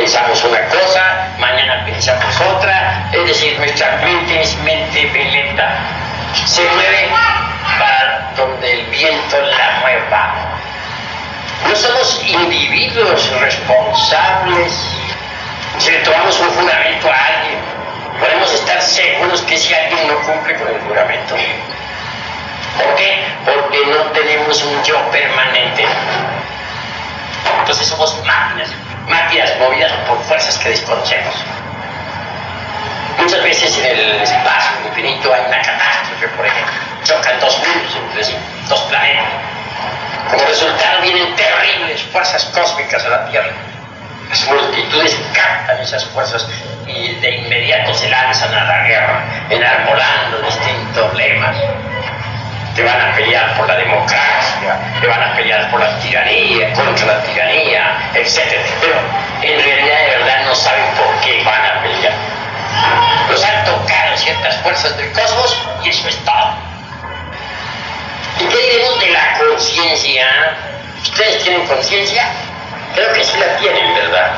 pensamos una cosa, mañana pensamos otra, es decir, nuestra mente es mente veleta, se mueve para donde el viento la mueva. No somos individuos responsables. Si le tomamos un juramento a alguien, podemos estar seguros que si alguien no cumple con el juramento. ¿Por qué? Porque no tenemos un yo permanente. Entonces somos máquinas movidas por fuerzas que desconocemos. Muchas veces en el espacio infinito hay una catástrofe, por ejemplo. Chocan dos mundos entre sí, dos planetas. Como resultado vienen terribles fuerzas cósmicas a la Tierra. Las multitudes captan esas fuerzas y de inmediato se lanzan a la guerra, enarbolando distintos lemas. Te van a pelear por la democracia, te van a pelear por la tiranía, contra la tiranía, etc. Pero en realidad de verdad no saben por qué van a pelear. Los han tocado ciertas fuerzas del cosmos y eso es todo. ¿Y qué diremos de la conciencia? ¿Ustedes tienen conciencia? Creo que sí la tienen, ¿verdad?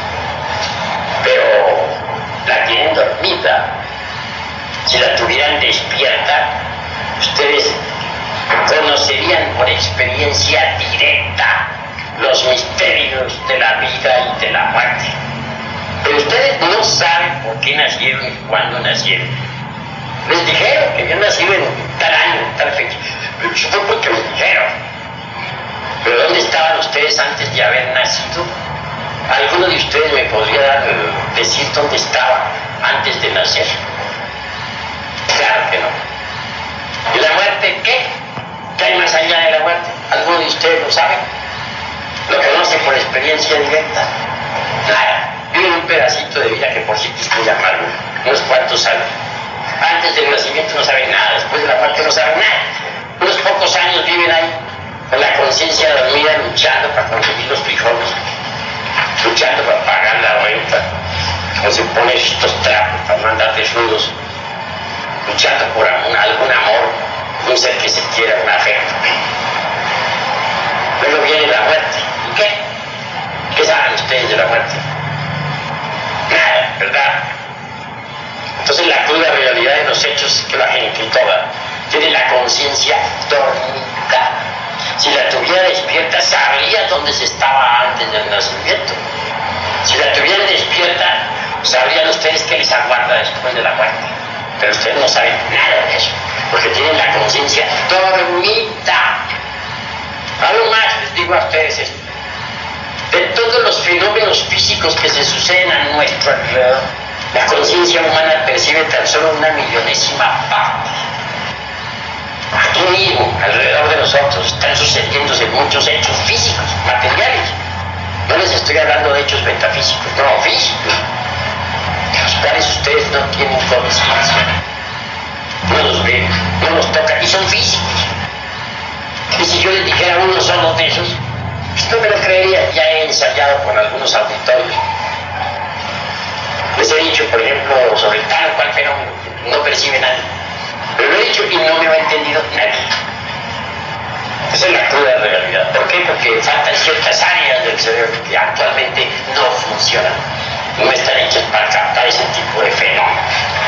Pero la tienen dormida. Si la tuvieran despierta, ustedes conocerían por experiencia directa los misterios de la vida y de la muerte. Pero ustedes no saben por qué nacieron y cuándo nacieron. Les dijeron que habían nacido en tal año, en tal fecha. Eso fue porque les dijeron. Pero ¿dónde estaban ustedes antes de haber nacido? ¿Alguno de ustedes me podría decir dónde estaba antes de nacer? Claro que no. ¿Y la muerte qué? ¿Qué hay más allá de la muerte? ¿Alguno de ustedes lo sabe? ¿Lo conoce por experiencia directa? Nada. Viven un pedacito de vida que por sí es muy amargo, unos cuantos años. Antes del nacimiento no saben nada, después de la muerte no saben nada. Unos pocos años viven ahí, con la conciencia dormida, luchando para conseguir los frijoles, luchando para pagar la renta, o se ponen estos trapos para no andar desnudos, luchando por algún amor, un ser que se quiera, un afecto. Luego viene la muerte. ¿Y qué? ¿Qué saben ustedes de la muerte? Nada, ¿verdad? Entonces la cruda realidad de los hechos es que la gente toda tiene la conciencia dormida. Si la tuviera despierta, sabría dónde se estaba antes del nacimiento. Si la tuvieran despierta, sabrían ustedes qué les aguarda después de la muerte. Pero ustedes no saben nada de eso, porque tienen la conciencia dormida. Algo más les digo a ustedes esto. De todos los fenómenos físicos que se suceden a nuestro alrededor, la conciencia humana percibe tan solo una millonésima parte. Aquí mismo, alrededor de nosotros, están sucediéndose muchos hechos físicos, materiales. No les estoy hablando de hechos metafísicos, no, físicos, de los cuales ustedes no tienen conciencia. No los ven, no los tocan, y son físicos. Y si yo les dijera uno solo de esos, no me lo creería. Ya he ensayado con algunos auditorios. Les he dicho, por ejemplo, sobre tal o cual fenómeno, no percibe nadie. Pero lo he dicho y no me lo ha entendido nadie. Esa es la cruda realidad. ¿Por qué? Porque faltan ciertas áreas del cerebro que actualmente no funcionan. No están hechas para captar ese tipo de fenómenos.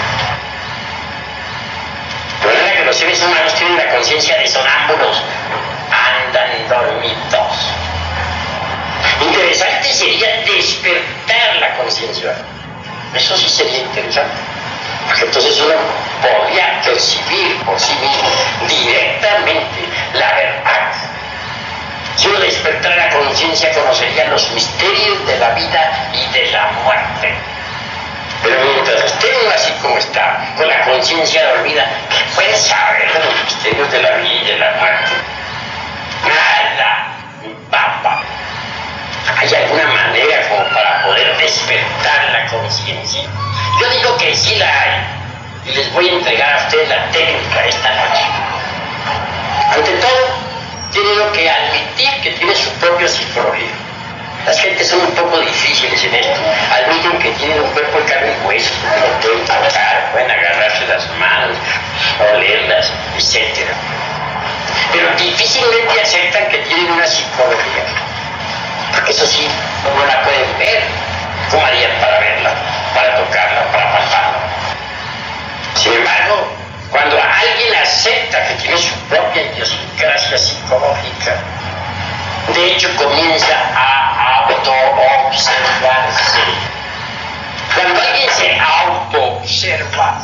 De manera que los seres humanos tienen la conciencia de sonámbulos. Andan dormidos. Interesante sería despertar la conciencia. Eso sí sería interesante. Porque entonces uno podría percibir por sí mismo directamente la verdad. Si uno despertara la conciencia, conocería los misterios de la vida y de la muerte. Pero mientras esté uno así como está, con la conciencia dormida, ¿qué puede saber de los misterios de la vida y de la muerte? Nada, mi papa. ¿Hay alguna manera como para poder despertar la conciencia? Yo digo que sí la hay, y les voy a entregar a ustedes la técnica esta noche. Ante todo, tienen que admitir que tiene su propia psicología. Las gentes son un poco difíciles en esto. Admiten que tienen un cuerpo de carne y hueso, que lo pueden tocar, pueden agarrarse las manos, olerlas, etc. Pero difícilmente aceptan que tienen una psicología. Porque eso sí, no la pueden ver. ¿Cómo harían para verla, para tocarla, para palparla? Sin embargo, cuando alguien acepta que tiene su propia idiosincrasia psicológica, de hecho comienza a auto-observarse. Cuando alguien se auto-observa,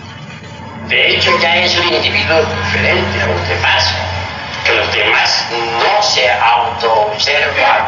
de hecho ya es un individuo diferente a los demás, que los demás no se auto-observan.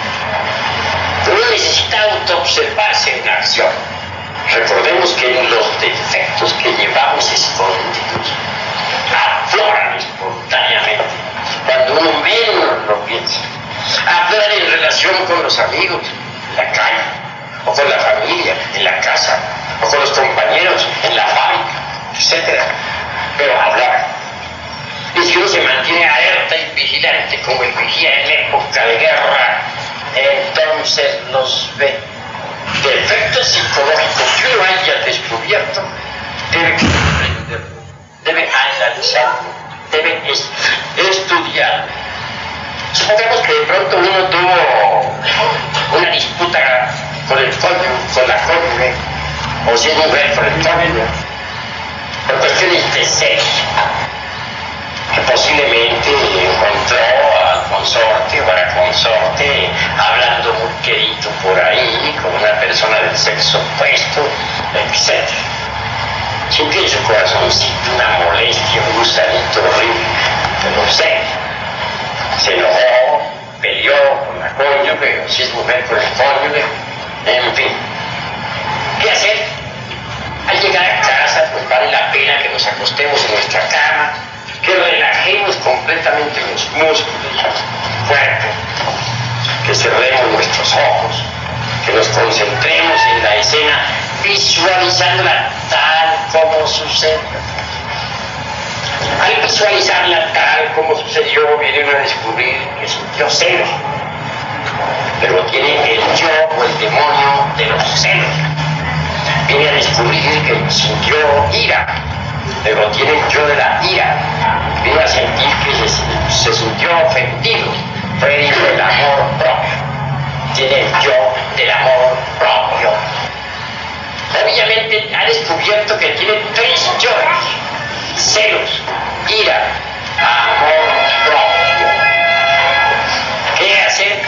Uno necesita auto-observarse en acción. Recordemos que los defectos que llevamos escondidos afloran espontáneamente cuando uno menos lo piensa. Afloran en relación con los amigos, en la calle, o con la familia, en la casa, o con los compañeros, en la fábrica, etc. Pero afloran. Y si uno se mantiene alerta y vigilante como el vigía en época de guerra, entonces los ve. Defectos psicológicos que uno haya descubierto, debe comprenderlo, debe analizarlo, debe estudiarlo. Supongamos que de pronto uno tuvo una disputa con el cónyuge, con la cónyuge, o si es mujer con el cónyuge, por cuestiones de sexo, que posiblemente encontró al consorte o a la consorte hablando muy querido por ahí con una persona del sexo opuesto, etc. Sintió en su corazoncito una molestia, un gusanito horrible, no sé. Se enojó, peleó con la cónyuge, o si es mujer con el cónyuge, en fin. ¿Qué hacer? Al llegar a casa, pues vale la pena que nos acostemos en nuestra cama, que relajemos completamente los músculos del cuerpo, que cerremos nuestros ojos, que nos concentremos en la escena, visualizándola tal como sucede. Al visualizarla tal como sucedió, viene uno a descubrir que sintió celos. Pero tiene el yo o el demonio de los celos. Viene a descubrir que sintió ira. Luego tiene el yo de la ira. Viene a sentir que se sintió ofendido. Fue el amor propio. Tiene el yo del amor propio. Obviamente ha descubierto que tiene tres yoes: celos, ira, amor propio. ¿Qué hacer?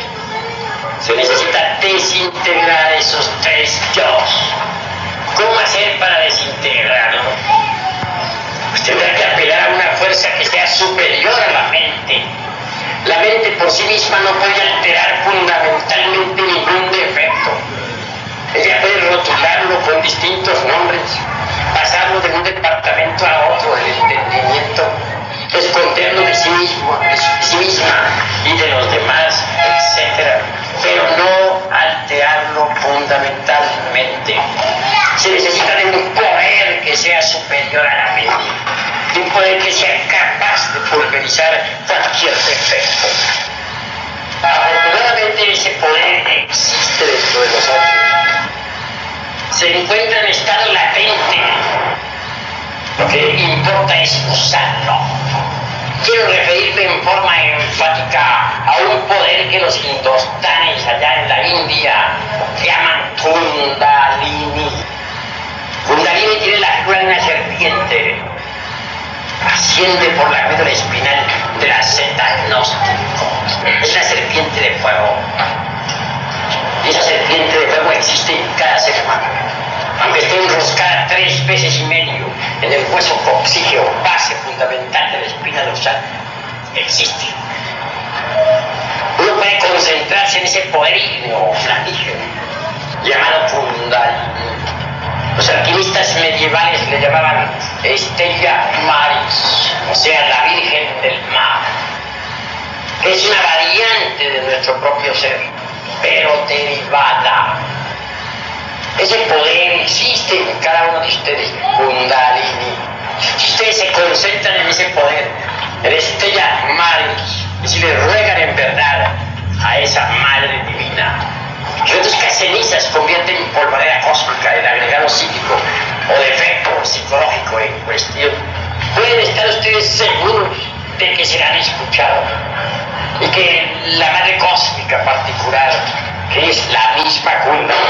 Se necesita desintegrar esos tres yoes. ¿Cómo hacer para desintegrarlo? Pues tendrá que apelar a una fuerza que sea superior a la mente. La mente por sí misma no puede alterar fundamentalmente ningún defecto. Ella puede rotularlo con distintos nombres, pasarlo de un departamento a otro del entendimiento, esconderlo de sí mismo, de sí misma y de los demás, etc. Pero no alterarlo fundamentalmente. Se necesita de un poder que sea superior a la mente, de un poder que sea capaz de pulverizar cualquier defecto. Afortunadamente ese poder existe dentro de nosotros. Se encuentra en estado latente. Lo que importa es usarlo. Quiero referirme en forma enfática a un poder que los hindustanes allá en la India llaman Kundalini. Kundalini tiene la figura de una serpiente. Asciende por la médula espinal de la seta gnóstico. Es la serpiente de fuego. Y esa serpiente de fuego existe en cada ser humano. Aunque esté enroscada 3 veces y medio en el hueso coxígeo, base fundamental de la espina dorsal, existe. Uno puede concentrarse en ese poder ígneo, flamígero, llamado Kundalini. Los alquimistas medievales le llamaban Stella Maris, o sea, la Virgen del Mar. Es una variante de nuestro propio ser, pero derivada. Ese poder existe en cada uno de ustedes, Kundalini. Si ustedes se concentran en ese poder, en Stella Maris, y si le ruegan en verdad a esa Madre Divina, que reduzca cenizas, convierte en polvareda cósmica el agregado psíquico o defecto psicológico en cuestión, pueden estar ustedes seguros de que serán escuchados y que la Madre Cósmica particular, que es la misma Kundalini,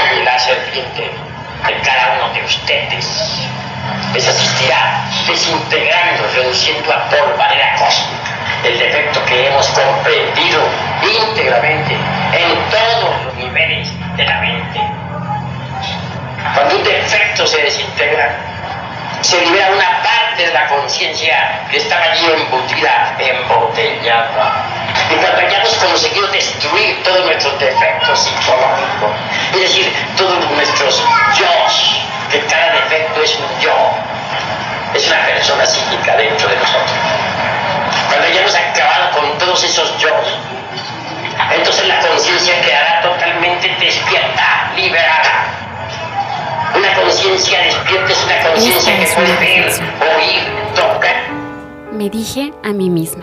ustedes les asistirá desintegrando, reduciendo a polvareda cósmica el defecto que hemos comprendido íntegramente en todos los niveles de la mente. Cuando un defecto se desintegra, se libera una parte de la conciencia que estaba allí embutida, embotellada. Y cuando hayamos conseguido destruir todos nuestros defectos psicológicos, es decir, todos nuestros yos, que cada defecto es un yo, es una persona psíquica dentro de nosotros. Cuando hayamos acabado con todos esos yos, entonces la conciencia quedará totalmente despierta, liberada. Una conciencia despierta es una conciencia que puede ver, oír, tocar. Me dije a mí misma.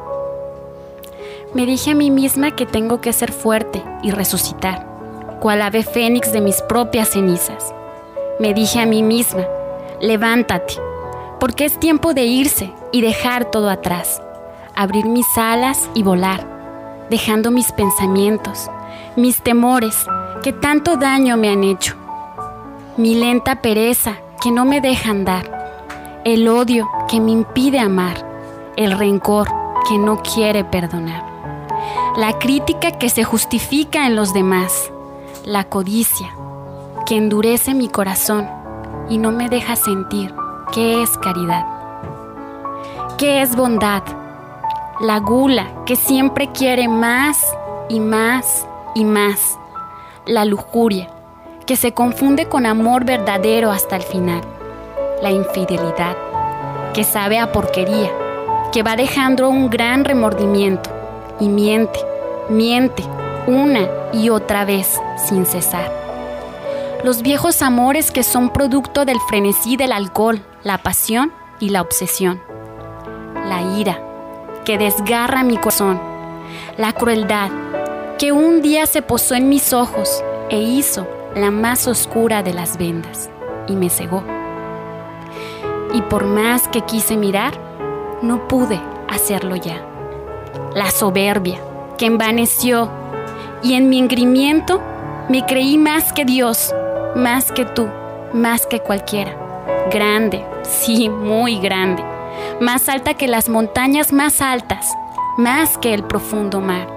Me dije a mí misma que tengo que ser fuerte y resucitar, cual ave fénix de mis propias cenizas. Me dije a mí misma, levántate, porque es tiempo de irse y dejar todo atrás, abrir mis alas y volar, dejando mis pensamientos, mis temores que tanto daño me han hecho, mi lenta pereza que no me deja andar, el odio que me impide amar, el rencor que no quiere perdonar, la crítica que se justifica en los demás, la codicia que endurece mi corazón y no me deja sentir qué es caridad, qué es bondad, la gula que siempre quiere más y más y más, la lujuria que se confunde con amor verdadero hasta el final, la infidelidad que sabe a porquería, que va dejando un gran remordimiento y miente, miente una y otra vez sin cesar. Los viejos amores que son producto del frenesí del alcohol, la pasión y la obsesión. La ira que desgarra mi corazón. La crueldad que un día se posó en mis ojos e hizo la más oscura de las vendas y me cegó. Y por más que quise mirar, no pude hacerlo ya. La soberbia que envaneció y en mi engreimiento me creí más que Dios, más que tú, más que cualquiera. Grande, sí, muy grande. Más alta que las montañas más altas, más que el profundo mar.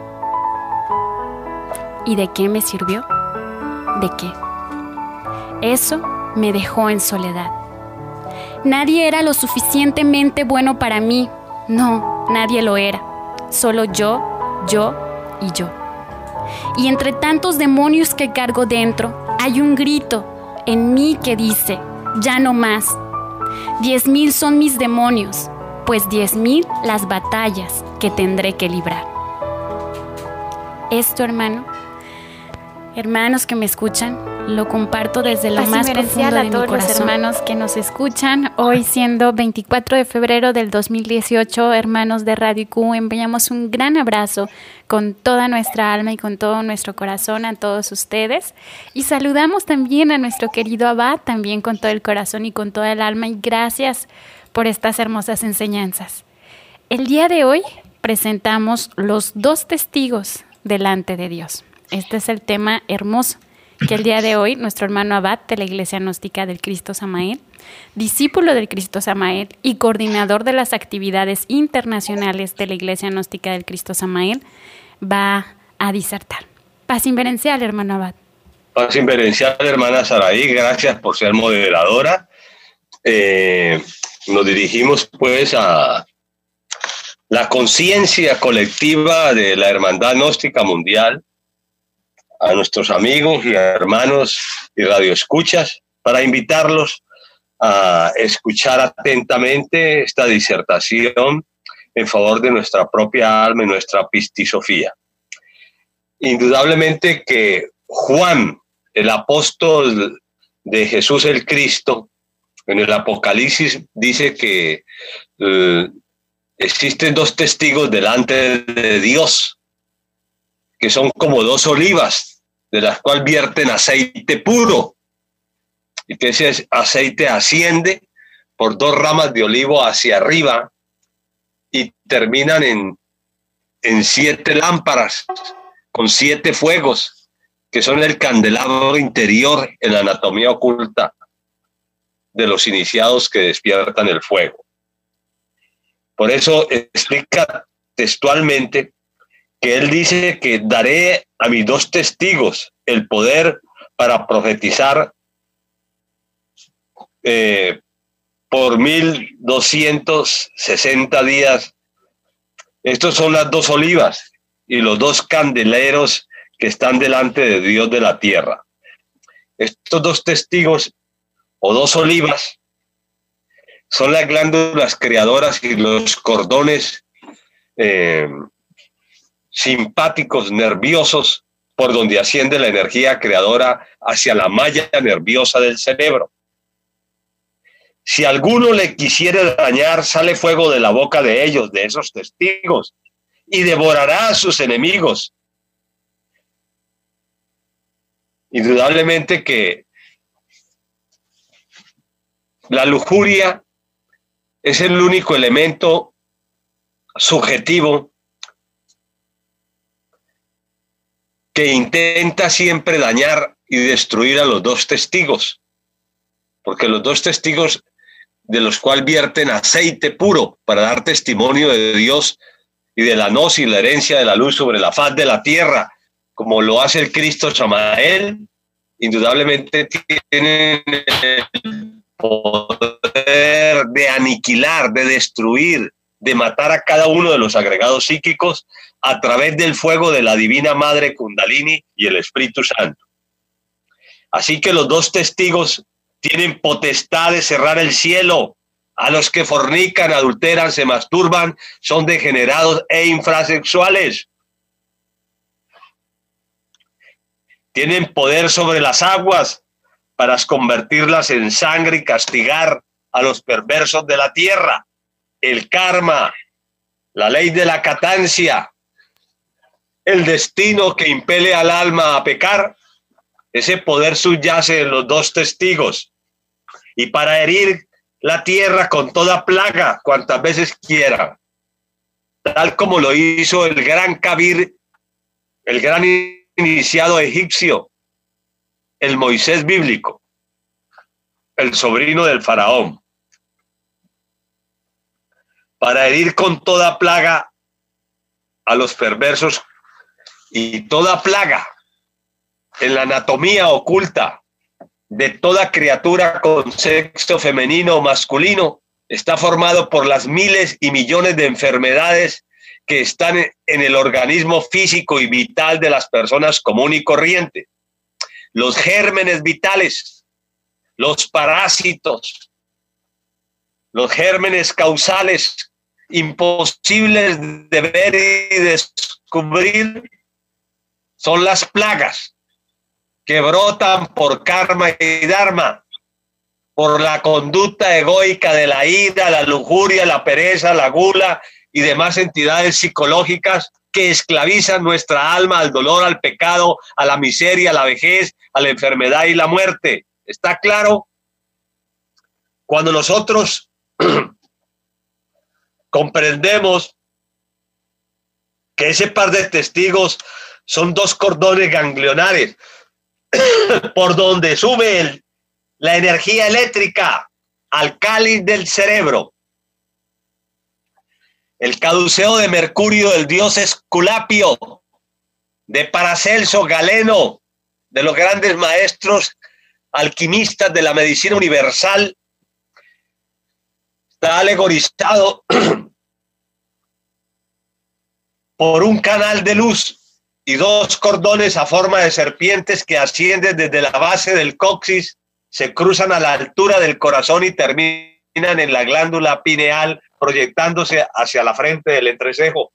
¿Y de qué me sirvió? ¿De qué? Eso me dejó en soledad. Nadie era lo suficientemente bueno para mí. No, nadie lo era. Solo yo y yo. Y entre tantos demonios que cargo dentro, hay un grito en mí que dice, ya no más. 10,000 son mis demonios, pues 10,000 las batallas que tendré que librar. Esto, hermanos que me escuchan, lo comparto desde lo más profundo de mi corazón. Los hermanos que nos escuchan, hoy siendo 24 de febrero del 2018, hermanos de Radio IQ, enviamos un gran abrazo con toda nuestra alma y con todo nuestro corazón a todos ustedes. Y saludamos también a nuestro querido Abad, también con todo el corazón y con toda el alma. Y gracias por estas hermosas enseñanzas. El día de hoy presentamos los 2 testigos delante de Dios. Este es el tema hermoso que el día de hoy nuestro hermano Abad de la Iglesia Gnóstica del Cristo Samael, discípulo del Cristo Samael y coordinador de las actividades internacionales de la Iglesia Gnóstica del Cristo Samael, va a disertar. Paz inverencial, hermano Abad. Paz inverencial, hermana Saraí, gracias por ser moderadora. Nos dirigimos pues a la conciencia colectiva de la Hermandad Gnóstica Mundial, a nuestros amigos y hermanos y radioescuchas, para invitarlos a escuchar atentamente esta disertación en favor de nuestra propia alma y nuestra pistisofía. Indudablemente que Juan, el apóstol de Jesús el Cristo, en el Apocalipsis dice que existen 2 testigos delante de Dios, que son como 2 olivas, de las cuales vierten aceite puro, y que ese aceite asciende por 2 ramas de olivo hacia arriba y terminan en 7 lámparas con 7 fuegos, que son el candelabro interior en la anatomía oculta de los iniciados que despiertan el fuego. Por eso explica textualmente que él dice que daré a mis 2 testigos el poder para profetizar por 1260 días. Estos son las 2 olivas y los 2 candeleros que están delante de Dios de la tierra. Estos 2 testigos o 2 olivas son las glándulas creadoras y los cordones simpáticos, nerviosos, por donde asciende la energía creadora hacia la malla nerviosa del cerebro. Si alguno le quisiere dañar, sale fuego de la boca de ellos, de esos testigos, y devorará a sus enemigos. Indudablemente que la lujuria es el único elemento subjetivo que intenta siempre dañar y destruir a los 2 testigos, porque los 2 testigos de los cuales vierten aceite puro para dar testimonio de Dios y de la gnosis, la herencia de la luz sobre la faz de la tierra, como lo hace el Cristo Samael, indudablemente tienen el poder de aniquilar, de destruir, de matar a cada uno de los agregados psíquicos a través del fuego de la Divina Madre Kundalini y el Espíritu Santo. Así que los 2 testigos tienen potestad de cerrar el cielo. A los que fornican, adulteran, se masturban, son degenerados e infrasexuales. Tienen poder sobre las aguas para convertirlas en sangre y castigar a los perversos de la tierra. El karma, la ley de la catancia, el destino que impele al alma a pecar, ese poder subyace en los 2 testigos. Y para herir la tierra con toda plaga, cuantas veces quiera, tal como lo hizo el gran Kabir, el gran iniciado egipcio, el Moisés bíblico, el sobrino del faraón, para herir con toda plaga a los perversos. Y toda plaga en la anatomía oculta de toda criatura con sexo femenino o masculino está formado por las miles y millones de enfermedades que están en el organismo físico y vital de las personas común y corriente. Los gérmenes vitales, los parásitos, los gérmenes causales imposibles de ver y descubrir son las plagas que brotan por karma y dharma, por la conducta egoica de la ira, la lujuria, la pereza, la gula y demás entidades psicológicas que esclavizan nuestra alma al dolor, al pecado, a la miseria, a la vejez, a la enfermedad y la muerte. ¿Está claro? Cuando nosotros comprendemos que ese par de testigos son 2 cordones ganglionares por donde sube la energía eléctrica al cáliz del cerebro. El caduceo de Mercurio del dios Esculapio, de Paracelso, Galeno, de los grandes maestros alquimistas de la medicina universal, está alegorizado por un canal de luz y 2 cordones a forma de serpientes que ascienden desde la base del coxis, se cruzan a la altura del corazón y terminan en la glándula pineal, proyectándose hacia la frente del entrecejo.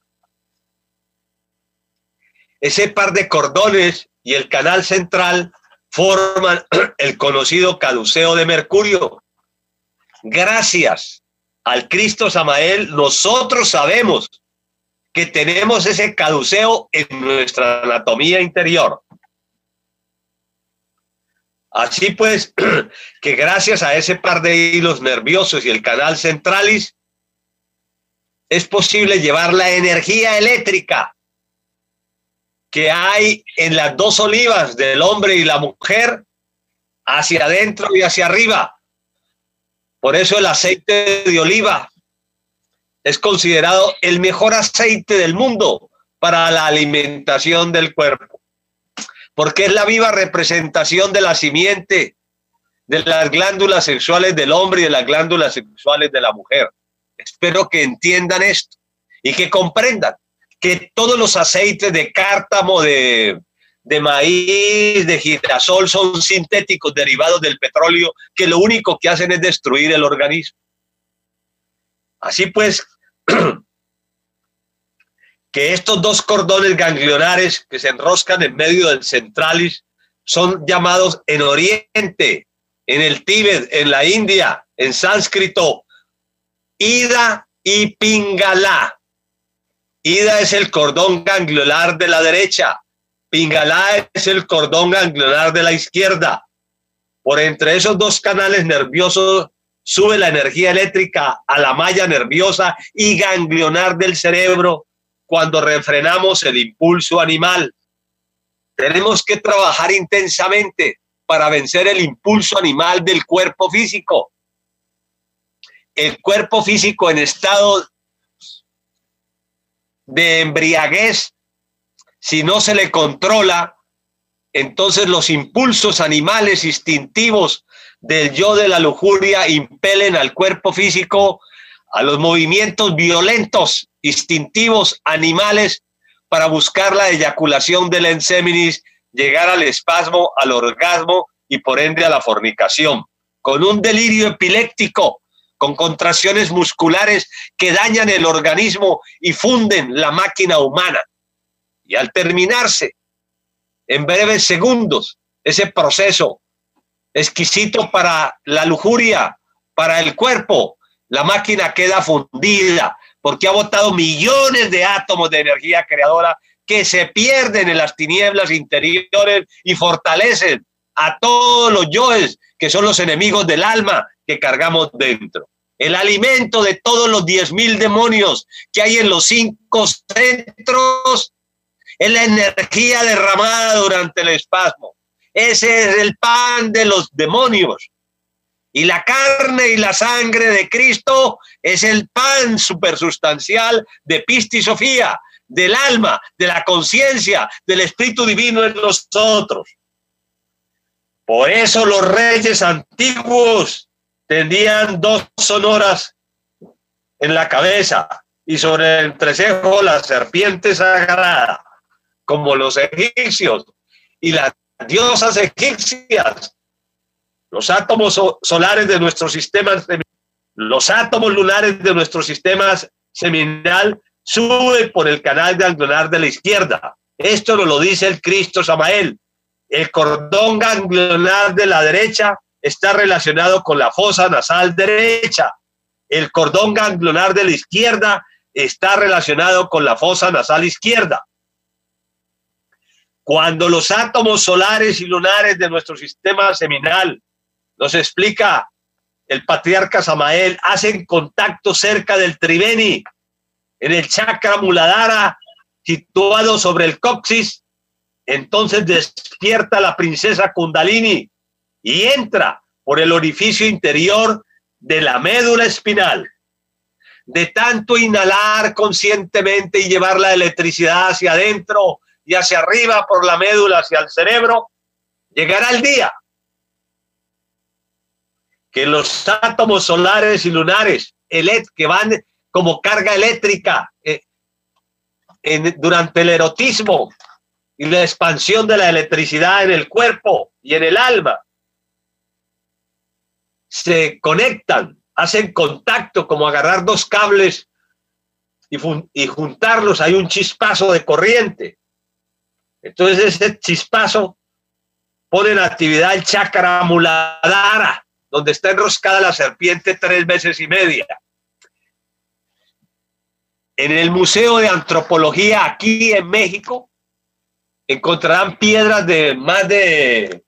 Ese par de cordones y el canal central forman el conocido caduceo de Mercurio. Gracias al Cristo Samael, nosotros sabemos que tenemos ese caduceo en nuestra anatomía interior. Así pues, que gracias a ese par de hilos nerviosos y el canal centralis, es posible llevar la energía eléctrica que hay en las 2 olivas del hombre y la mujer hacia adentro y hacia arriba, Por eso el aceite de oliva es considerado el mejor aceite del mundo para la alimentación del cuerpo, porque es la viva representación de la simiente de las glándulas sexuales del hombre y de las glándulas sexuales de la mujer. Espero que entiendan esto y que comprendan que todos los aceites de cártamo, de maíz, de girasol son sintéticos derivados del petróleo, que lo único que hacen es destruir el organismo. Así pues, que estos dos cordones ganglionares que se enroscan en medio del centralis son llamados en Oriente, en el Tíbet, en la India, en sánscrito, Ida y Pingala. Ida es el cordón ganglionar de la derecha, Pingala es el cordón ganglionar de la izquierda. Por entre esos dos canales nerviosos sube la energía eléctrica a la malla nerviosa y ganglionar del cerebro cuando refrenamos el impulso animal. Tenemos que trabajar intensamente para vencer el impulso animal del cuerpo físico. El cuerpo físico en estado de embriaguez, si no se le controla, entonces los impulsos animales instintivos del yo de la lujuria impelen al cuerpo físico a los movimientos violentos, instintivos, animales, para buscar la eyaculación del enseminis, llegar al espasmo, al orgasmo y por ende a la fornicación, con un delirio epiléptico, con contracciones musculares que dañan el organismo y funden la máquina humana. Y al terminarse, en breves segundos, ese proceso exquisito para la lujuria, para el cuerpo, la máquina queda fundida porque ha botado millones de átomos de energía creadora que se pierden en las tinieblas interiores y fortalecen a todos los yoes que son los enemigos del alma que cargamos dentro. El alimento de todos los 10.000 demonios que hay en los 5 centros es la energía derramada durante el espasmo. Ese es el pan de los demonios. Y la carne y la sangre de Cristo es el pan supersustancial de Pista y Sofía, del alma, de la conciencia, del Espíritu Divino en nosotros. Por eso los reyes antiguos tenían 2 sonoras en la cabeza y sobre el entrecejo la serpiente sagrada, como los egipcios y las diosas egipcias. Los átomos solares de nuestro sistema, los átomos lunares de nuestro sistema seminal suben por el canal ganglionar de la izquierda. Esto nos lo dice el Cristo Samael. El cordón ganglionar de la derecha está relacionado con la fosa nasal derecha. El cordón ganglionar de la izquierda está relacionado con la fosa nasal izquierda. Cuando los átomos solares y lunares de nuestro sistema seminal, nos explica el patriarca Samael, hacen contacto cerca del Triveni, en el chakra Muladhara, situado sobre el coxis, entonces despierta la princesa Kundalini y entra por el orificio interior de la médula espinal. De tanto inhalar conscientemente y llevar la electricidad hacia adentro y hacia arriba por la médula hacia el cerebro, llegará el día que los átomos solares y lunares que van como carga eléctrica durante el erotismo y la expansión de la electricidad en el cuerpo y en el alma, se conectan, hacen contacto, como agarrar 2 cables y juntarlos, hay un chispazo de corriente. Entonces ese chispazo pone en actividad el chakra Muladhara, donde está enroscada la serpiente 3 veces y media. En el Museo de Antropología aquí en México encontrarán piedras de más de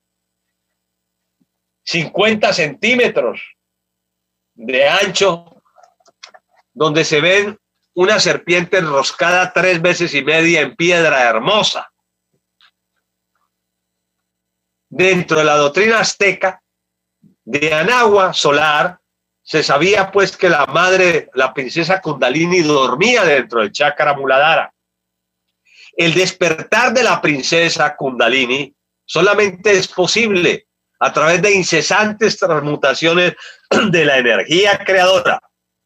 50 centímetros de ancho, donde se ven una serpiente enroscada 3 veces y media en piedra hermosa. Dentro de la doctrina azteca de Anáhuac solar Se sabía pues que la madre, la princesa Kundalini, dormía dentro del chakra Muladhara. El despertar de la princesa Kundalini solamente es posible a través de incesantes transmutaciones de la energía creadora.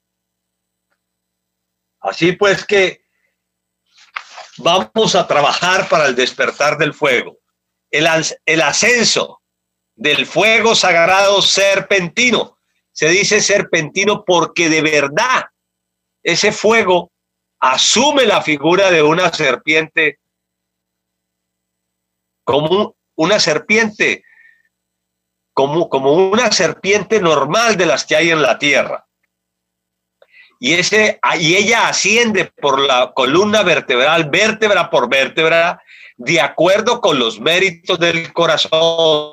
Así pues que vamos a trabajar para el despertar del fuego. El ascenso del fuego sagrado serpentino. Se dice serpentino porque de verdad ese fuego asume la figura de una serpiente, como una serpiente, como una serpiente normal de las que hay en la tierra. Y ella asciende por la columna vertebral, vértebra por vértebra, de acuerdo con los méritos del corazón.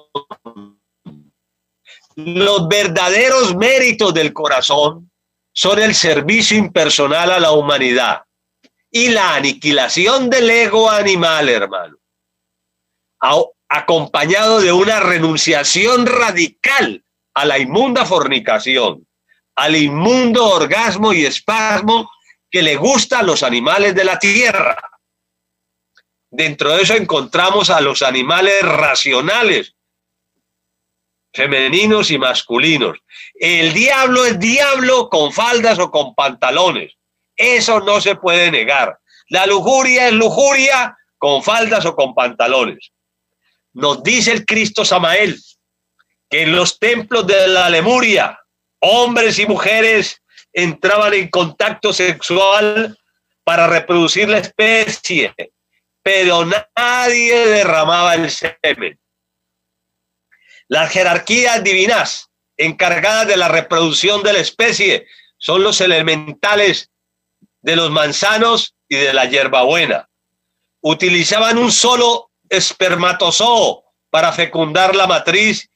Los verdaderos méritos del corazón son el servicio impersonal a la humanidad y la aniquilación del ego animal, hermano, acompañado de una renunciación radical a la inmunda fornicación, al inmundo orgasmo y espasmo que le gusta a los animales de la tierra. Dentro de eso encontramos a los animales racionales, femeninos y masculinos. El diablo es diablo con faldas o con pantalones. Eso no se puede negar. La lujuria es lujuria con faldas o con pantalones. Nos dice el Cristo Samael que en los templos de la Lemuria, hombres y mujeres entraban en contacto sexual para reproducir la especie, pero nadie derramaba el semen. Las jerarquías divinas encargadas de la reproducción de la especie son los elementales de los manzanos y de la hierbabuena. Utilizaban un solo espermatozoo para fecundar la matriz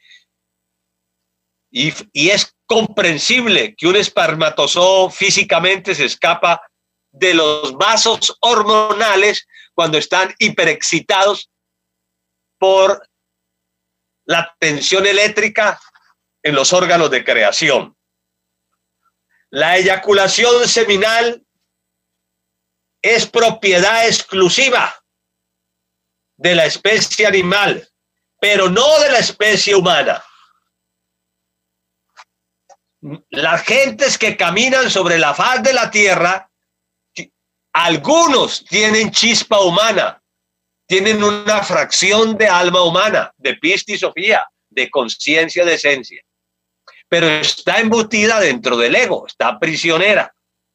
y es comprensible que un espermatozoo físicamente se escapa de los vasos hormonales cuando están hiperexcitados por la tensión eléctrica en los órganos de creación. La eyaculación seminal es propiedad exclusiva de la especie animal, pero no de la especie humana. Las gentes que caminan sobre la faz de la tierra, algunos tienen chispa humana, tienen una fracción de alma humana, de pista y sofía, de conciencia, de esencia, pero está embutida dentro del ego, está prisionera.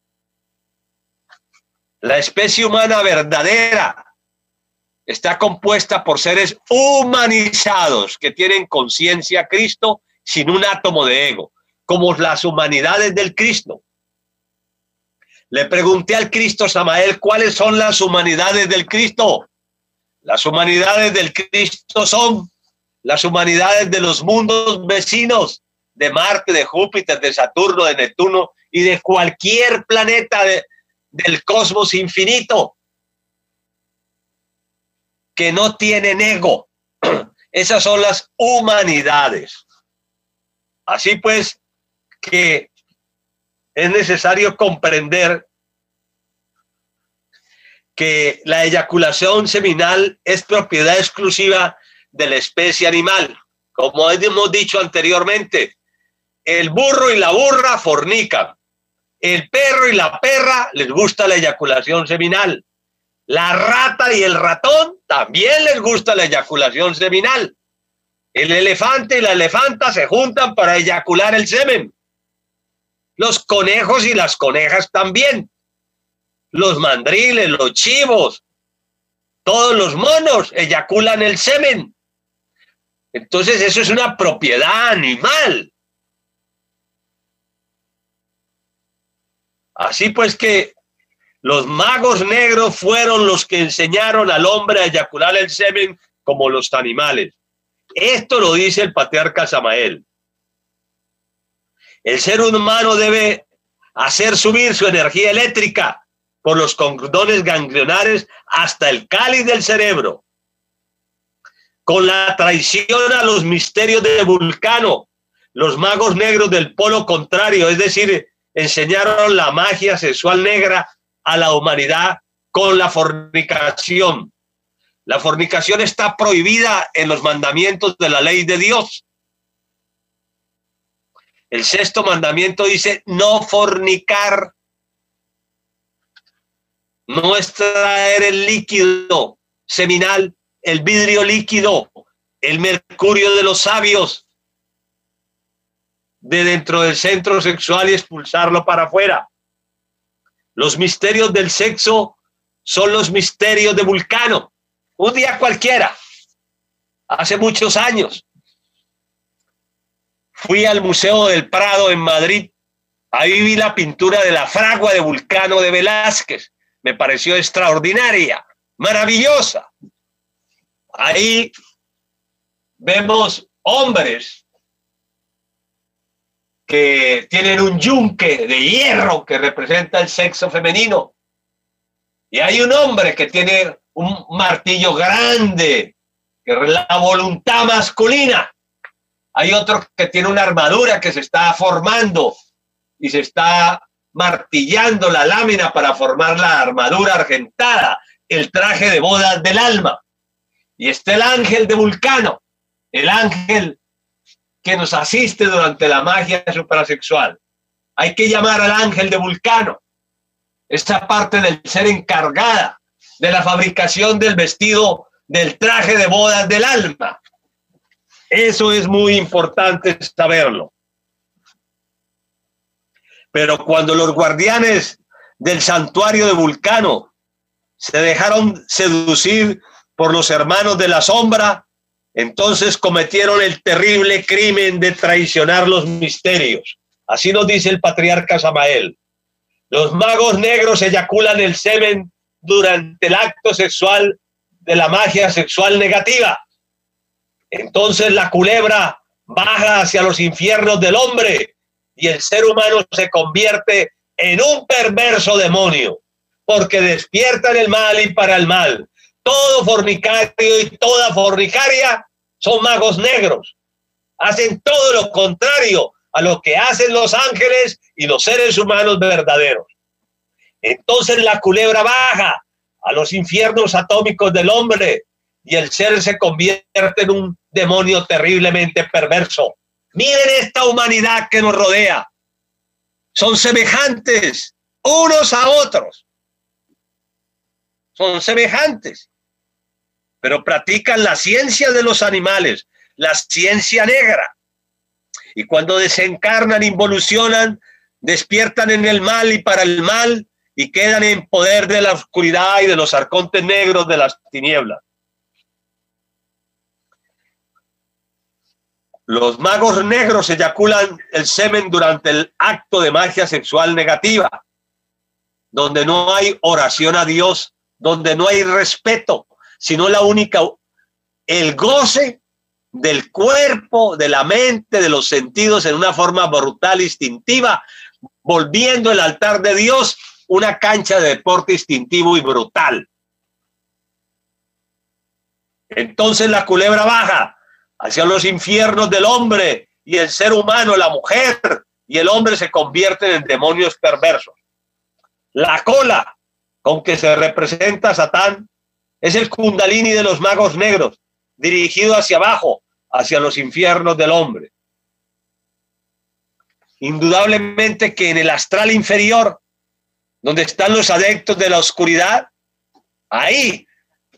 La especie humana verdadera está compuesta por seres humanizados que tienen conciencia Cristo sin un átomo de ego, como las humanidades del Cristo. Le pregunté al Cristo Samael cuáles son las humanidades del Cristo. Las humanidades del Cristo son las humanidades de los mundos vecinos, de Marte, de Júpiter, de Saturno, de Neptuno y de cualquier planeta del cosmos infinito que no tienen ego. Esas son las humanidades. Así pues que es necesario comprender que la eyaculación seminal es propiedad exclusiva de la especie animal. Como hemos dicho anteriormente, el burro y la burra fornican. El perro y la perra les gusta la eyaculación seminal. La rata y el ratón también les gusta la eyaculación seminal. El elefante y la elefanta se juntan para eyacular el semen. Los conejos y las conejas también. Los mandriles, los chivos, todos los monos eyaculan el semen. Entonces eso es una propiedad animal. Así pues que los magos negros fueron los que enseñaron al hombre a eyacular el semen como los animales. Esto lo dice el patriarca Samael. El ser humano debe hacer subir su energía eléctrica por los cordones ganglionares hasta el cáliz del cerebro. Con la traición a los misterios de Vulcano, los magos negros del polo contrario, es decir, enseñaron la magia sexual negra a la humanidad con la fornicación. La fornicación está prohibida en los mandamientos de la ley de Dios. El 6º mandamiento dice no fornicar, no extraer el líquido seminal, el vidrio líquido, el mercurio de los sabios de dentro del centro sexual y expulsarlo para afuera. Los misterios del sexo son los misterios de Vulcano. Un día cualquiera, hace muchos años, fui al Museo del Prado en Madrid. Ahí vi la pintura de la fragua de Vulcano de Velázquez. Me pareció extraordinaria, maravillosa. Ahí vemos hombres que tienen un yunque de hierro que representa el sexo femenino. Y hay un hombre que tiene un martillo grande, que es la voluntad masculina. Hay otro que tiene una armadura que se está formando y se está martillando la lámina para formar la armadura argentada, el traje de bodas del alma. Y está el ángel de Vulcano, el ángel que nos asiste durante la magia suprasexual. Hay que llamar al ángel de Vulcano, esa parte del ser encargada de la fabricación del vestido, del traje de bodas del alma. Eso es muy importante saberlo. Pero cuando los guardianes del santuario de Vulcano se dejaron seducir por los hermanos de la sombra, entonces cometieron el terrible crimen de traicionar los misterios. Así nos dice el patriarca Samael. Los magos negros eyaculan el semen durante el acto sexual de la magia sexual negativa. Entonces la culebra baja hacia los infiernos del hombre y el ser humano se convierte en un perverso demonio, porque despiertan el mal y para el mal. Todo fornicario y toda fornicaria son magos negros. Hacen todo lo contrario a lo que hacen los ángeles y los seres humanos verdaderos. Entonces la culebra baja a los infiernos atómicos del hombre y el ser se convierte en un demonio terriblemente perverso. Miren esta humanidad que nos rodea. Son semejantes unos a otros. Son semejantes. Pero practican la ciencia de los animales, la ciencia negra. Y cuando desencarnan, involucionan, despiertan en el mal y para el mal y quedan en poder de la oscuridad y de los arcontes negros de las tinieblas. Los magos negros eyaculan el semen durante el acto de magia sexual negativa, donde no hay oración a Dios, donde no hay respeto, sino el goce del cuerpo, de la mente, de los sentidos en una forma brutal, instintiva, volviendo el altar de Dios una cancha de deporte instintivo y brutal. Entonces la culebra baja hacia los infiernos del hombre y el ser humano, la mujer y el hombre se convierten en demonios perversos. La cola con que se representa a Satán es el kundalini de los magos negros, dirigido hacia abajo, hacia los infiernos del hombre. Indudablemente que en el astral inferior, donde están los adeptos de la oscuridad, ahí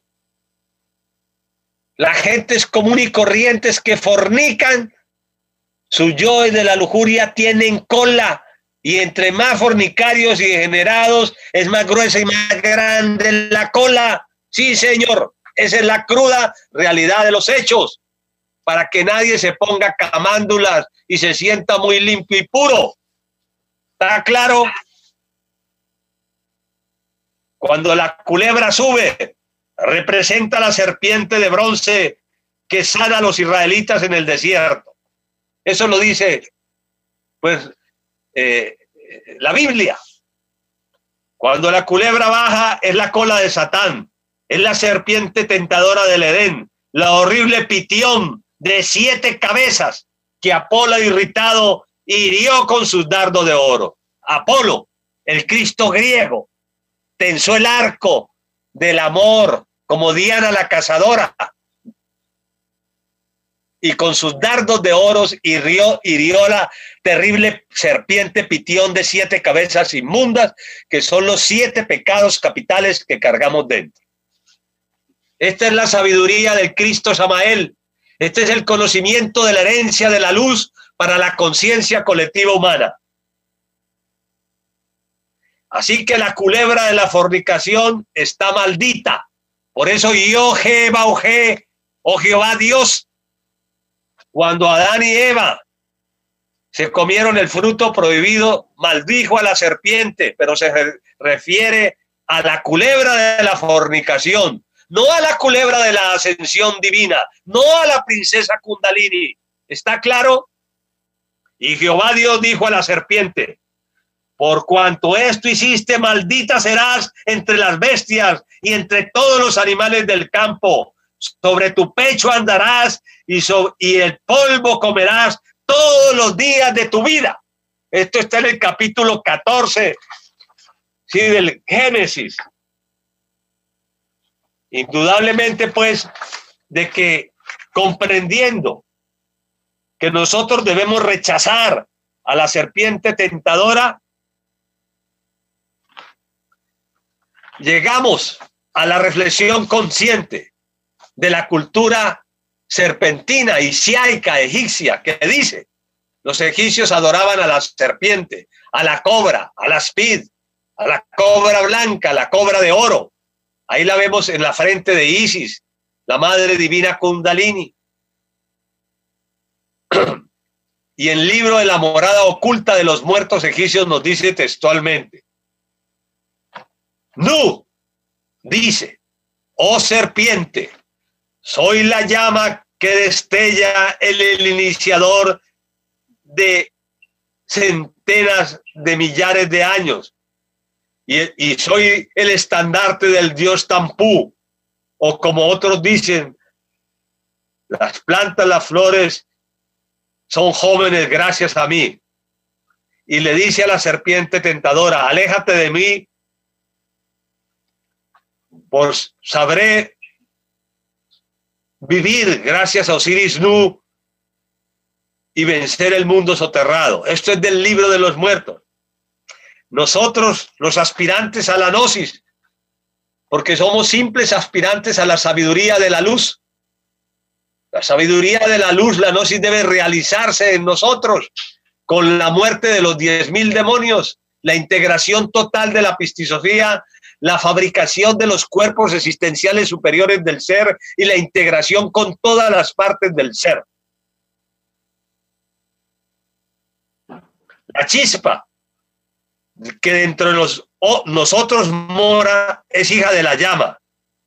la gente es común y corrientes que fornican, su yo de la lujuria tienen cola, y entre más fornicarios y degenerados es más gruesa y más grande la cola. Sí, señor, esa es la cruda realidad de los hechos, para que nadie se ponga camándulas y se sienta muy limpio y puro. ¿Está claro? Cuando la culebra sube, representa la serpiente de bronce que sana a los israelitas en el desierto. Eso lo dice, pues, la Biblia. Cuando la culebra baja, es la cola de Satán, es la serpiente tentadora del Edén, la horrible Pitión de 7 cabezas que Apolo irritado hirió con sus dardos de oro. Apolo, el Cristo griego, tensó el arco del amor como Diana la cazadora y con sus dardos de oro hirió la terrible serpiente Pitión de 7 cabezas inmundas, que son los 7 pecados capitales que cargamos dentro. Esta es la sabiduría del Cristo Samael. Este es el conocimiento de la herencia de la luz para la conciencia colectiva humana. Así que la culebra de la fornicación está maldita. Por eso yo, Jehová, oh Jehová Dios, cuando Adán y Eva se comieron el fruto prohibido, maldijo a la serpiente, pero se refiere a la culebra de la fornicación, no a la culebra de la ascensión divina, no a la princesa Kundalini. ¿Está claro? Y Jehová Dios dijo a la serpiente: por cuanto esto hiciste, maldita serás entre las bestias y entre todos los animales del campo. Sobre tu pecho andarás y el polvo comerás todos los días de tu vida. Esto está en el capítulo 14, sí, del Génesis. Indudablemente, pues, de que comprendiendo que nosotros debemos rechazar a la serpiente tentadora, llegamos a la reflexión consciente de la cultura serpentina y siaica egipcia, que dice: los egipcios adoraban a la serpiente, a la cobra, a la aspid, a la cobra blanca, a la cobra de oro. Ahí la vemos en la frente de Isis, la madre divina Kundalini. Y el libro de la morada oculta de los muertos egipcios nos dice textualmente: Nu dice: oh serpiente, soy la llama que destella el iniciador de centenas de millares de años, y soy el estandarte del dios Tampú, o como otros dicen, las plantas, las flores son jóvenes gracias a mí. Y le dice a la serpiente tentadora: aléjate de mí, pues sabré vivir gracias a Osiris Nu y vencer el mundo soterrado. Esto es del libro de los muertos. Nosotros, los aspirantes a la gnosis, porque somos simples aspirantes a la sabiduría de la luz. La sabiduría de la luz, la gnosis, debe realizarse en nosotros con la muerte de los 10.000 demonios, la integración total de la pistisofía, la fabricación de los cuerpos existenciales superiores del ser y la integración con todas las partes del ser. La chispa que dentro de nosotros mora es hija de la llama.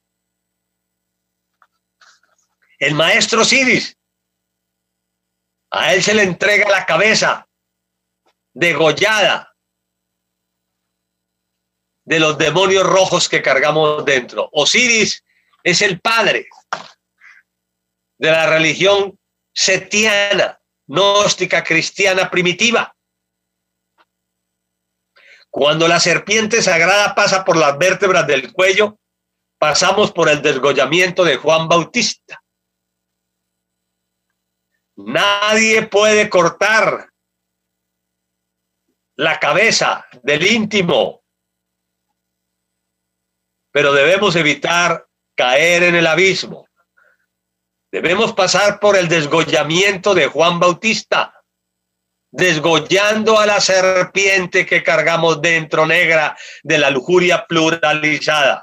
El maestro Osiris, a él se le entrega la cabeza degollada de los demonios rojos que cargamos dentro. Osiris es el padre de la religión setiana, gnóstica, cristiana primitiva. Cuando la serpiente sagrada pasa por las vértebras del cuello, pasamos por el desgollamiento de Juan Bautista. Nadie puede cortar la cabeza del íntimo, pero debemos evitar caer en el abismo. Debemos pasar por el desgollamiento de Juan Bautista, desgollando a la serpiente que cargamos dentro, negra, de la lujuria pluralizada.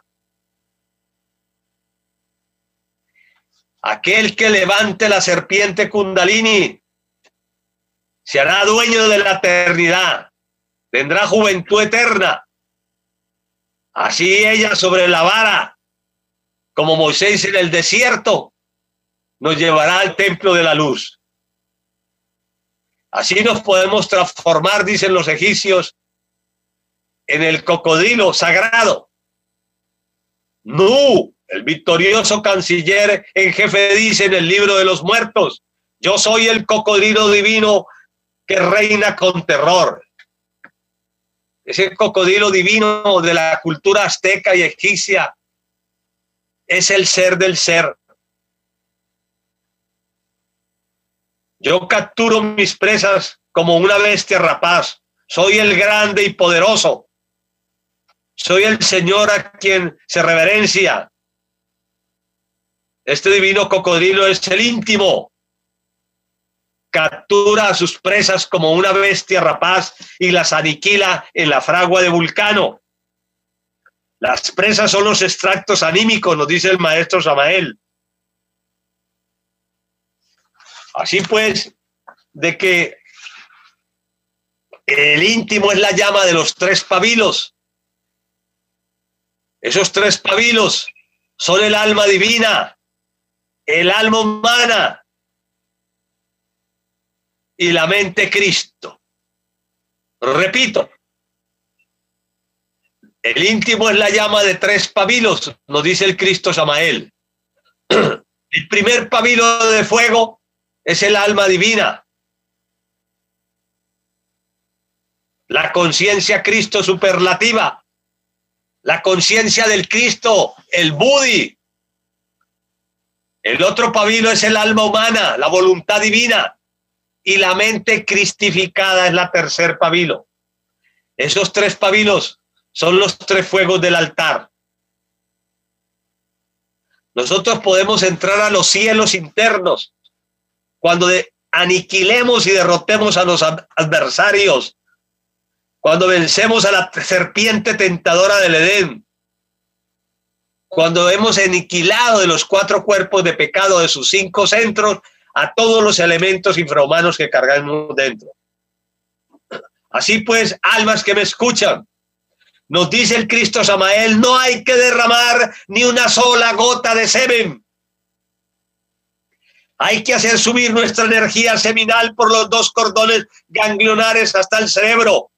Aquel que levante la serpiente Kundalini se hará dueño de la eternidad, tendrá juventud eterna. Así ella sobre la vara, como Moisés en el desierto, nos llevará al templo de la luz. Así nos podemos transformar, dicen los egipcios, en el cocodrilo sagrado. Nu, el victorioso canciller en jefe, dice en el libro de los muertos: Yo soy el cocodrilo divino que reina con terror. Ese cocodrilo divino de la cultura azteca y egipcia es el ser del ser. Yo capturo mis presas como una bestia rapaz. Soy el grande y poderoso. Soy el Señor a quien se reverencia. Este divino cocodrilo es el íntimo. Captura a sus presas como una bestia rapaz y las aniquila en la fragua de Vulcano. Las presas son los extractos anímicos, nos dice el maestro Samael. Así pues, de que el íntimo es la llama de los tres pabilos. Esos tres pabilos son el alma divina, el alma humana y la mente Cristo. Repito, el íntimo es la llama de tres pabilos, nos dice el Cristo Samael. El primer pabilo de fuego es el alma divina. La conciencia Cristo superlativa. La conciencia del Cristo, el Budi. El otro pabilo es el alma humana, la voluntad divina. Y la mente cristificada es la tercer pabilo. Esos tres pabilos son los tres fuegos del altar. Nosotros podemos entrar a los cielos internos cuando aniquilemos y derrotemos a los adversarios, cuando vencemos a la serpiente tentadora del Edén, cuando hemos aniquilado de los cuatro cuerpos de pecado de sus cinco centros a todos los elementos infrahumanos que cargamos dentro. Así pues, almas que me escuchan, nos dice el Cristo Samael, no hay que derramar ni una sola gota de semen. Hay que hacer subir nuestra energía seminal por los dos cordones ganglionares hasta el cerebro,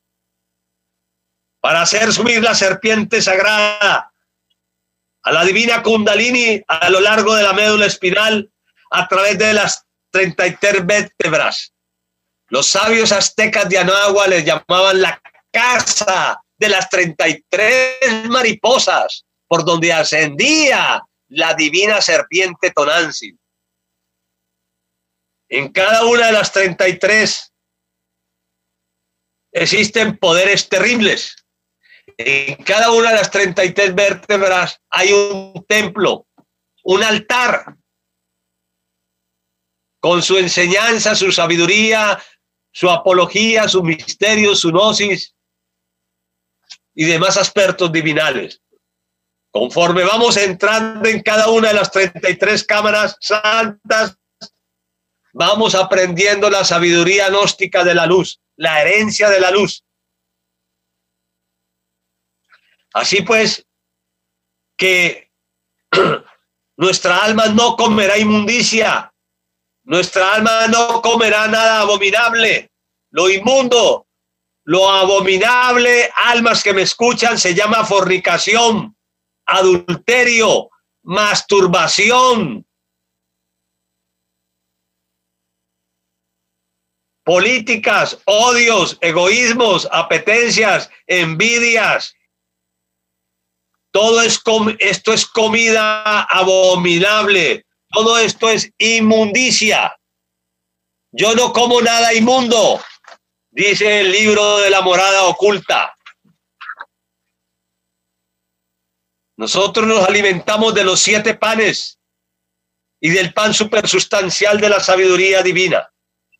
para hacer subir la serpiente sagrada a la divina Kundalini a lo largo de la médula espinal a través de las 33 vértebras. Los sabios aztecas de Anagua les llamaban la casa de las 33 mariposas, por donde ascendía la divina serpiente Tonantzin. En cada una de las 33 existen poderes terribles. En cada una de las 33 vértebras hay un templo, un altar, con su enseñanza, su sabiduría, su apología, su misterio, su gnosis y demás aspectos divinales. Conforme vamos entrando en cada una de las 33 cámaras santas, vamos aprendiendo la sabiduría gnóstica de la luz, la herencia de la luz. Así pues, que nuestra alma no comerá inmundicia, nuestra alma no comerá nada abominable, lo inmundo, lo abominable, almas que me escuchan, se llama fornicación, adulterio, masturbación, políticas, odios, egoísmos, apetencias, envidias. Todo esto es comida abominable. Todo esto es inmundicia. Yo no como nada inmundo, dice el libro de la morada oculta. Nosotros nos alimentamos de los 7 panes y del pan supersustancial de la sabiduría divina.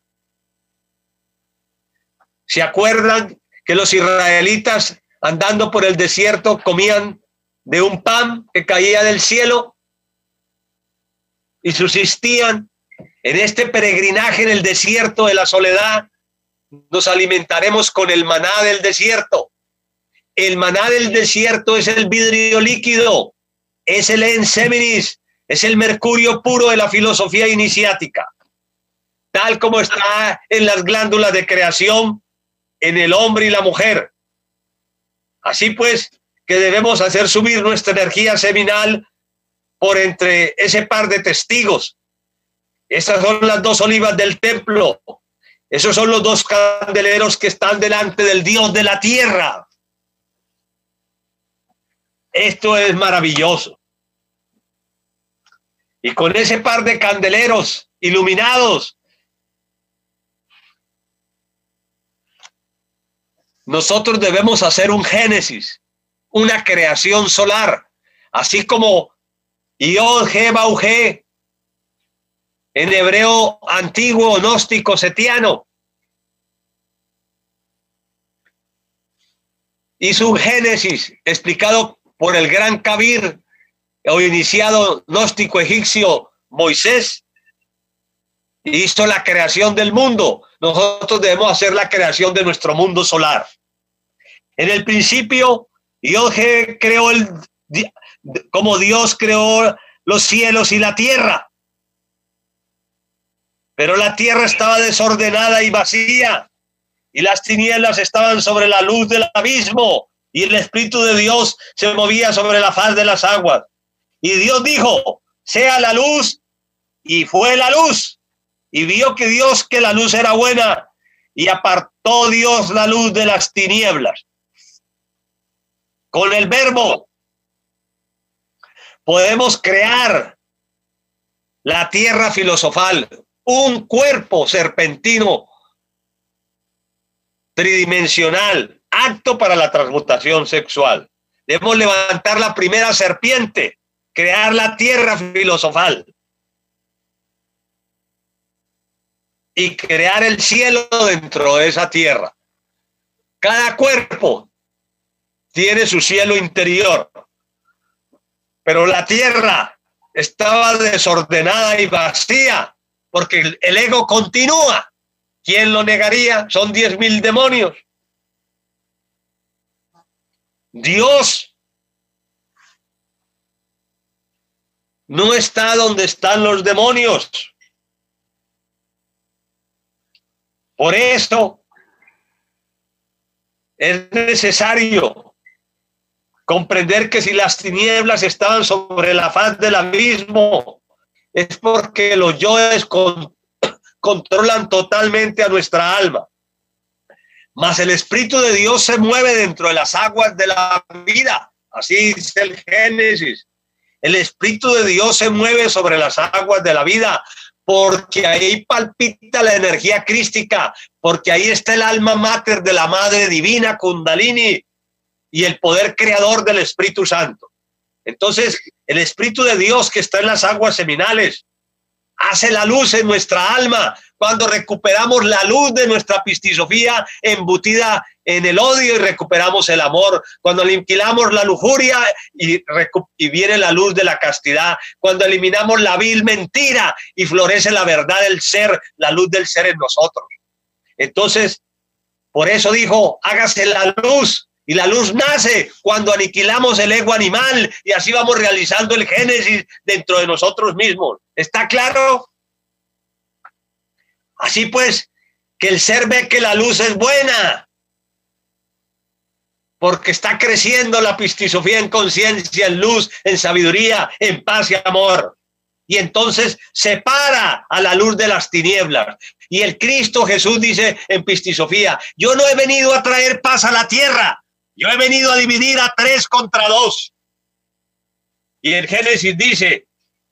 ¿Se acuerdan que los israelitas andando por el desierto comían de un pan que caía del cielo y subsistían? En este peregrinaje en el desierto de la soledad nos alimentaremos con el maná del desierto. El maná del desierto es el vidrio líquido, es el enseminis, es el mercurio puro de la filosofía iniciática, tal como está en las glándulas de creación en el hombre y la mujer. Así pues, que debemos hacer subir nuestra energía seminal por entre ese par de testigos. Esas son las dos olivas del templo. Esos son los dos candeleros que están delante del Dios de la tierra. Esto es maravilloso. Y con ese par de candeleros iluminados, nosotros debemos hacer un génesis, una creación solar, así como Yod-He-Vau-He, en hebreo antiguo, gnóstico, setiano. Hizo un génesis explicado por el gran Kabir o iniciado gnóstico egipcio Moisés. Hizo la creación del mundo. Nosotros debemos hacer la creación de nuestro mundo solar. En el principio, Dios creó como Dios creó los cielos y la tierra. Pero la tierra estaba desordenada y vacía, y las tinieblas estaban sobre la luz del abismo, y el Espíritu de Dios se movía sobre la faz de las aguas. Y Dios dijo, sea la luz, y fue la luz. Y vio que Dios que la luz era buena, y apartó Dios la luz de las tinieblas. Con el verbo podemos crear la tierra filosofal, un cuerpo serpentino tridimensional, apto para la transmutación sexual. Debemos levantar la primera serpiente, crear la tierra filosofal y crear el cielo dentro de esa tierra. Cada cuerpo tiene su cielo interior, pero la tierra estaba desordenada y vacía porque el ego continúa. ¿Quién lo negaría? Son 10.000 demonios. Dios no está donde están los demonios. Por eso es necesario comprender que si las tinieblas estaban sobre la faz del abismo, es porque los yoes controlan totalmente a nuestra alma. Mas el Espíritu de Dios se mueve dentro de las aguas de la vida. Así dice el Génesis. El Espíritu de Dios se mueve sobre las aguas de la vida, porque ahí palpita la energía crística, porque ahí está el alma mater de la Madre Divina, Kundalini, y el poder creador del Espíritu Santo. Entonces, el Espíritu de Dios que está en las aguas seminales hace la luz en nuestra alma cuando recuperamos la luz de nuestra pistisofía embutida en el odio y recuperamos el amor, cuando aniquilamos la lujuria y viene la luz de la castidad, cuando eliminamos la vil mentira y florece la verdad del ser, la luz del ser en nosotros. Entonces, por eso dijo, hágase la luz. Y la luz nace cuando aniquilamos el ego animal y así vamos realizando el génesis dentro de nosotros mismos. ¿Está claro? Así pues, que el ser ve que la luz es buena porque está creciendo la pistisofía en conciencia, en luz, en sabiduría, en paz y amor. Y entonces separa a la luz de las tinieblas. Y el Cristo Jesús dice en pistisofía, yo no he venido a traer paz a la tierra. Yo he venido a dividir a 3 contra 2. Y el Génesis dice,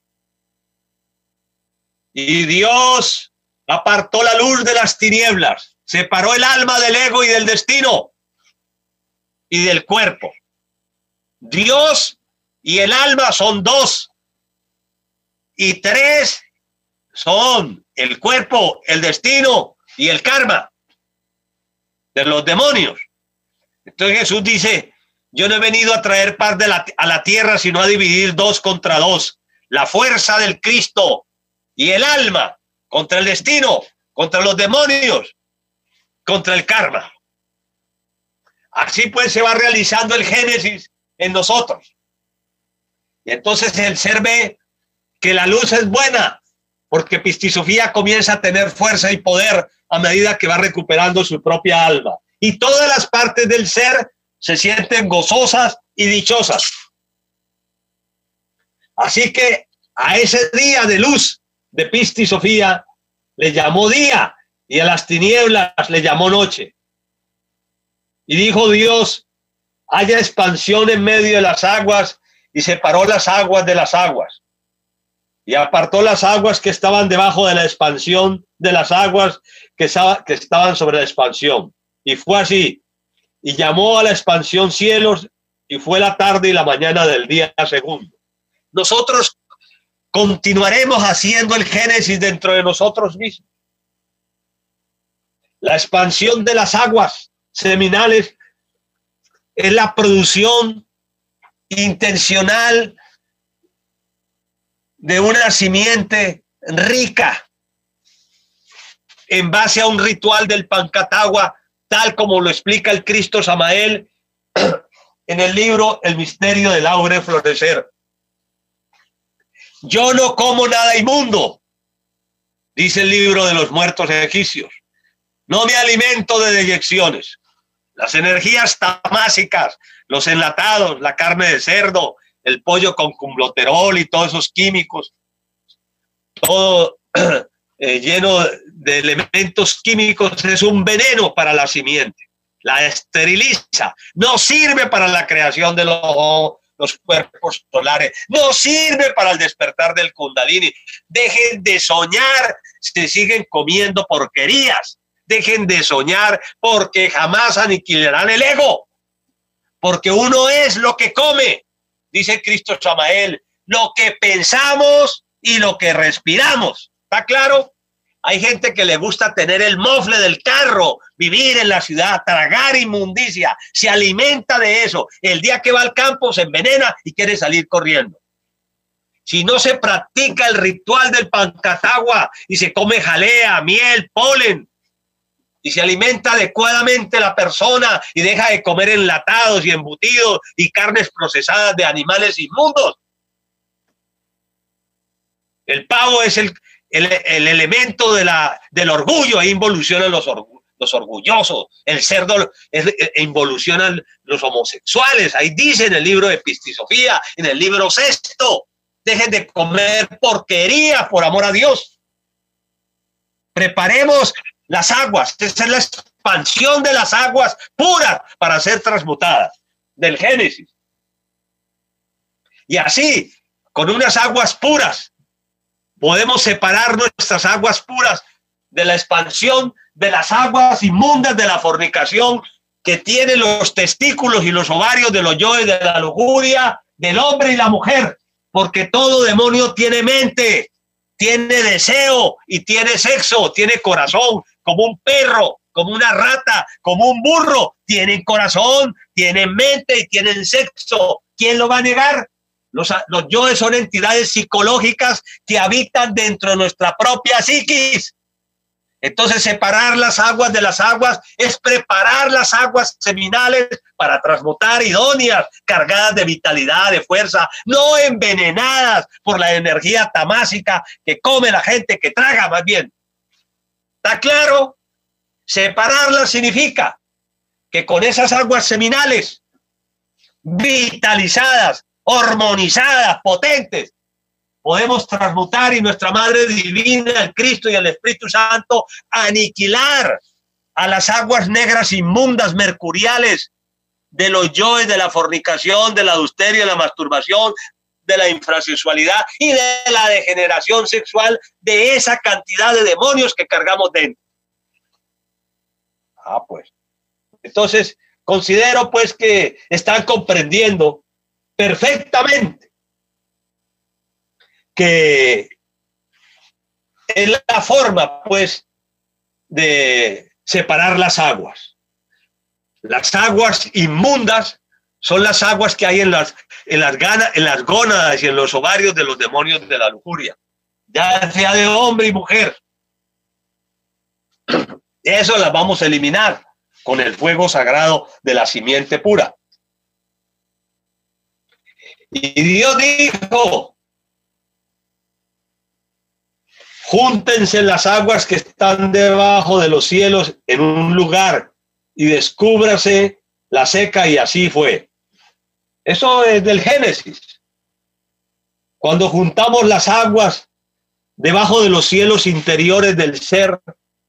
y Dios apartó la luz de las tinieblas, separó el alma del ego y del destino y del cuerpo. Dios y el alma son 2 y 3 son el cuerpo, el destino y el karma de los demonios. Entonces Jesús dice, yo no he venido a traer paz a la tierra, sino a dividir 2 contra 2. La fuerza del Cristo y el alma contra el destino, contra los demonios, contra el karma. Así pues se va realizando el génesis en nosotros. Y entonces el ser ve que la luz es buena, porque pistisofía comienza a tener fuerza y poder a medida que va recuperando su propia alma. Y todas las partes del ser se sienten gozosas y dichosas. Así que a ese día de luz de Pista y Sofía le llamó día, y a las tinieblas le llamó noche. Y dijo Dios: haya expansión en medio de las aguas, y separó las aguas de las aguas. Y apartó las aguas que estaban debajo de la expansión de las aguas que estaban sobre la expansión. Y fue así. Y llamó a la expansión cielos, y fue la tarde y la mañana del día segundo. Nosotros continuaremos haciendo el Génesis dentro de nosotros mismos. La expansión de las aguas seminales es la producción intencional de una simiente rica en base a un ritual del Pancatagua, tal como lo explica el Cristo Samael en el libro El misterio del áureo florecer. Yo no como nada inmundo, dice el libro de los muertos egipcios. No me alimento de deyecciones. Las energías tamásicas, los enlatados, la carne de cerdo, el pollo con cumloterol y todos esos químicos, todo lleno de elementos químicos, es un veneno para la simiente. La esteriliza. No sirve para la creación de los cuerpos solares. No sirve para el despertar del Kundalini. Dejen de soñar, se siguen comiendo porquerías. Dejen de soñar, porque jamás aniquilarán el ego. Porque uno es lo que come, dice Cristo Samael, lo que pensamos y lo que respiramos. ¿Está claro? Hay gente que le gusta tener el mofle del carro, vivir en la ciudad, tragar inmundicia, se alimenta de eso. El día que va al campo se envenena y quiere salir corriendo. Si no se practica el ritual del Pancatagua y se come jalea, miel, polen, y se alimenta adecuadamente la persona y deja de comer enlatados y embutidos y carnes procesadas de animales inmundos. El pavo es el elemento del orgullo, ahí involucionan los orgullosos. El cerdo involucionan los homosexuales. Ahí dice en el libro de Pista y Sofía, en el libro 6, dejen de comer porquería por amor a Dios. Preparemos las aguas, esa es la expansión de las aguas puras para ser transmutadas del Génesis. Y así, con unas aguas puras, podemos separar nuestras aguas puras de la expansión de las aguas inmundas de la fornicación que tienen los testículos y los ovarios de los yoes de la lujuria del hombre y la mujer, porque todo demonio tiene mente, tiene deseo y tiene sexo, tiene corazón, como un perro, como una rata, como un burro. Tienen corazón, tienen mente y tienen sexo. ¿Quién lo va a negar? Los yoes son entidades psicológicas que habitan dentro de nuestra propia psiquis. Entonces, separar las aguas de las aguas es preparar las aguas seminales para transmutar idóneas, cargadas de vitalidad, de fuerza, no envenenadas por la energía tamásica que come la gente, que traga más bien. ¿Está claro? Separarlas significa que con esas aguas seminales vitalizadas, hormonizadas, potentes, podemos transmutar y nuestra Madre Divina, el Cristo y el Espíritu Santo, aniquilar a las aguas negras inmundas, mercuriales, de los yoes, de la fornicación, del adulterio, de la masturbación, de la infrasexualidad y de la degeneración sexual, de esa cantidad de demonios que cargamos dentro. Pues. Entonces, considero pues que están comprendiendo perfectamente que es la forma pues de separar las aguas. Las aguas inmundas son las aguas que hay en las gónadas y en los ovarios de los demonios de la lujuria, ya sea de hombre y mujer. Eso las vamos a eliminar con el fuego sagrado de la simiente pura. Y Dios dijo: júntense las aguas que están debajo de los cielos en un lugar y descúbrase la seca, y así fue. Eso es del Génesis. Cuando juntamos las aguas debajo de los cielos interiores del ser,